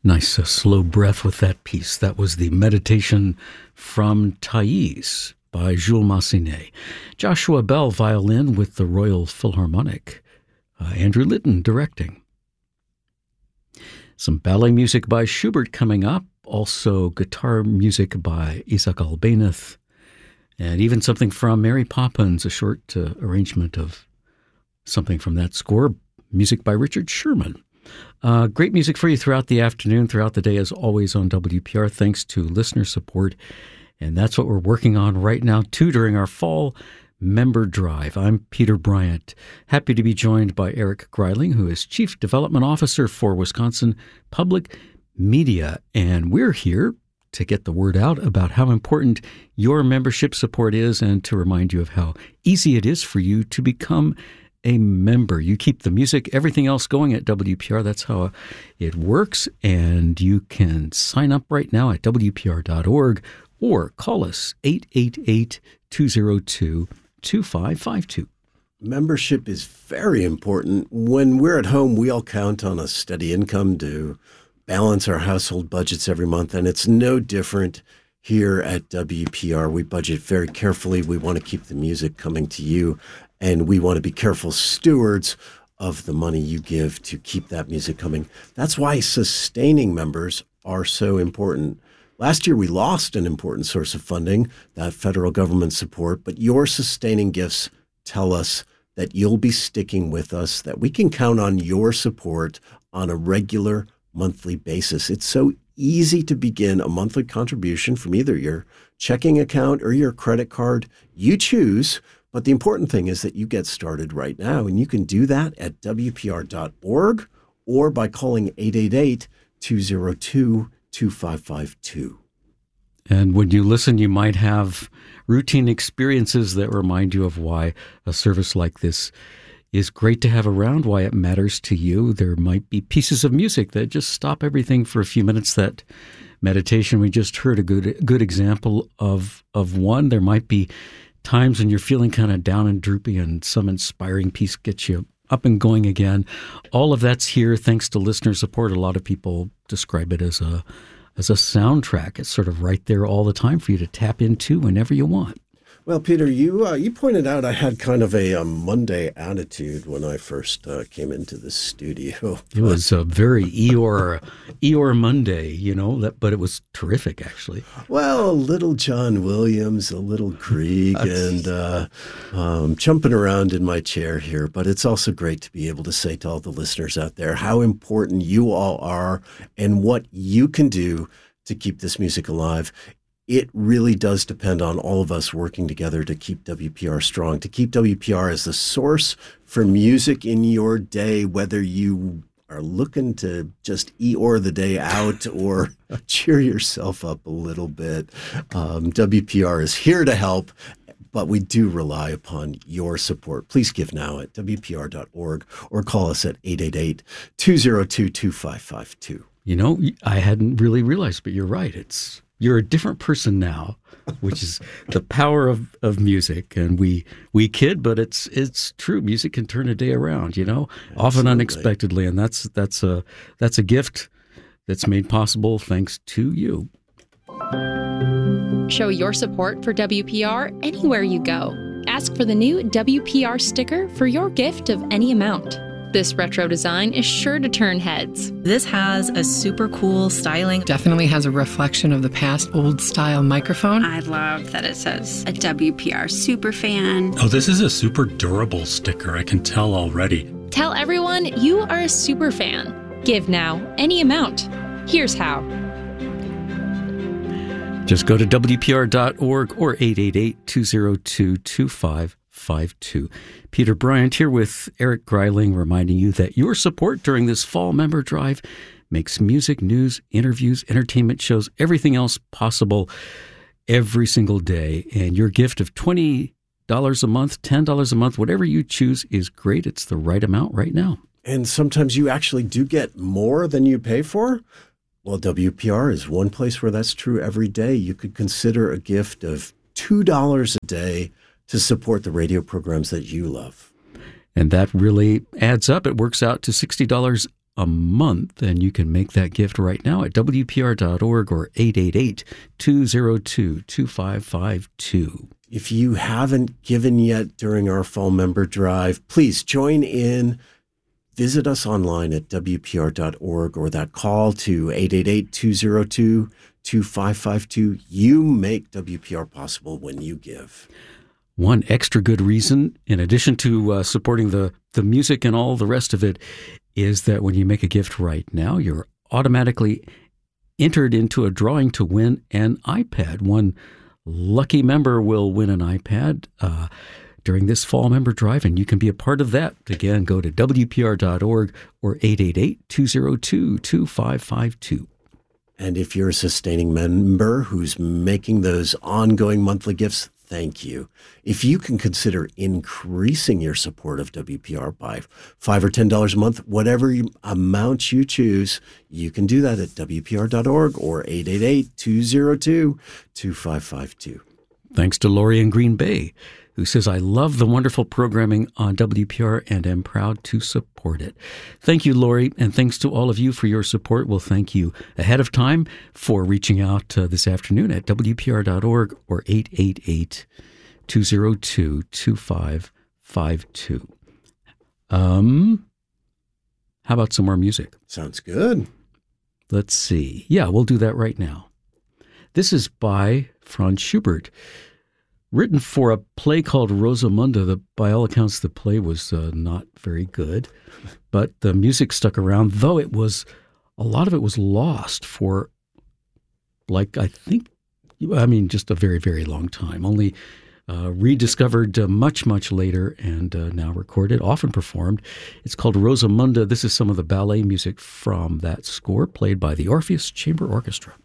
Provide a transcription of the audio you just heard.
Nice slow breath with that piece. That was the Meditation from Thais by Jules Massenet. Joshua Bell, violin with the Royal Philharmonic. Andrew Litton directing. Some ballet music by Schubert coming up. Also guitar music by Isaac Albéniz. And even something from Mary Poppins, a short arrangement of something from that score. Music by Richard Sherman. Great music for you throughout the afternoon, throughout the day, as always on WPR, thanks to listener support. And that's what we're working on right now, too, during our fall member drive. I'm Peter Bryant, happy to be joined by Eric Greiling, who is Chief Development Officer for Wisconsin Public Media. And we're here to get the word out about how important your membership support is and to remind you of how easy it is for you to become a member. You keep the music, everything else going at WPR. That's how it works. And you can sign up right now at WPR.org or call us 888-202-2552. Membership is very important. When we're at home, we all count on a steady income to balance our household budgets every month. And it's no different here at WPR. We budget very carefully. We want to keep the music coming to you. And we want to be careful stewards of the money you give to keep that music coming. That's why sustaining members are so important. Last year, we lost an important source of funding, that federal government support, but your sustaining gifts tell us that you'll be sticking with us, that we can count on your support on a regular monthly basis. It's so easy to begin a monthly contribution from either your checking account or your credit card. You choose. But the important thing is that you get started right now, and you can do that at WPR.org or by calling 888-202-2552. And when you listen, you might have routine experiences that remind you of why a service like this is great to have around, why it matters to you. There might be pieces of music that just stop everything for a few minutes. That meditation we just heard, a good example of one. There might be times when you're feeling kind of down and droopy and some inspiring piece gets you up and going again. All of that's here thanks to listener support. A lot of people describe it as a soundtrack. It's sort of right there all the time for you to tap into whenever you want. Well, Peter, you pointed out I had kind of a Monday attitude when I first came into the studio. It was a very Eeyore Monday, but it was terrific, actually. Well, a little John Williams, a little Grieg, and jumping around in my chair here. But it's also great to be able to say to all the listeners out there how important you all are and what you can do to keep this music alive. It really does depend on all of us working together to keep WPR strong, to keep WPR as the source for music in your day, whether you are looking to just Eeyore the day out or cheer yourself up a little bit. WPR is here to help, but we do rely upon your support. Please give now at WPR.org or call us at 888-202-2552. I hadn't really realized, but you're right. You're a different person now, which is the power of music. And we kid, but it's true. Music can turn a day around, often unexpectedly. And that's a gift that's made possible thanks to you. Show your support for WPR anywhere you go. Ask for the new WPR sticker for your gift of any amount. This retro design is sure to turn heads. This has a super cool styling. Definitely has a reflection of the past old style microphone. I love that it says a WPR superfan. Oh, this is a super durable sticker. I can tell already. Tell everyone you are a super fan. Give now, any amount. Here's how. Just go to WPR.org or 888-202-2552. Peter Bryant here with Eric Greiling, reminding you that your support during this fall member drive makes music, news, interviews, entertainment shows, everything else possible every single day. And your gift of $20 a month, $10 a month, whatever you choose is great. It's the right amount right now. And sometimes you actually do get more than you pay for. Well, WPR is one place where that's true every day. You could consider a gift of $2 a day to support the radio programs that you love. And that really adds up. It works out to $60 a month, and you can make that gift right now at WPR.org or 888-202-2552. If you haven't given yet during our fall member drive, please join in. Visit us online at WPR.org or that call to 888-202-2552. You make WPR possible when you give. One extra good reason, in addition to supporting the music and all the rest of it, is that when you make a gift right now, you're automatically entered into a drawing to win an iPad. One lucky member will win an iPad during this fall member drive, and you can be a part of that. Again, go to WPR.org or 888-202-2552. And if you're a sustaining member who's making those ongoing monthly gifts, thank you. If you can consider increasing your support of WPR by $5 or $10 a month, whatever amount you choose, you can do that at WPR.org or 888-202-2552. Thanks to Lori in Green Bay, who says, I love the wonderful programming on WPR and am proud to support it. Thank you, Lori, and thanks to all of you for your support. We'll thank you ahead of time for reaching out this afternoon at WPR.org or 888-202-2552. How about some more music? Sounds good. Let's see. Yeah, we'll do that right now. This is by Franz Schubert, written for a play called Rosamunde. By all accounts, the play was not very good, but the music stuck around, though a lot of it was lost for, just a very, very long time. Only rediscovered much, much later and now recorded, often performed. It's called Rosamunde. This is some of the ballet music from that score, played by the Orpheus Chamber Orchestra.